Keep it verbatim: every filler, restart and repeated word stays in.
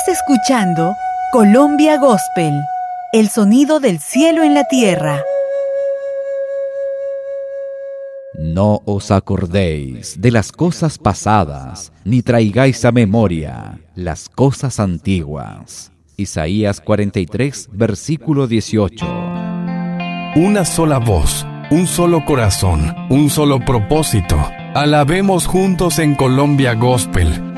Estás escuchando Colombia Gospel, el sonido del cielo en la tierra. No os acordéis de las cosas pasadas, ni traigáis a memoria las cosas antiguas. Isaías cuarenta y tres, versículo dieciocho. Una sola voz, un solo corazón, un solo propósito. Alabemos juntos en Colombia Gospel.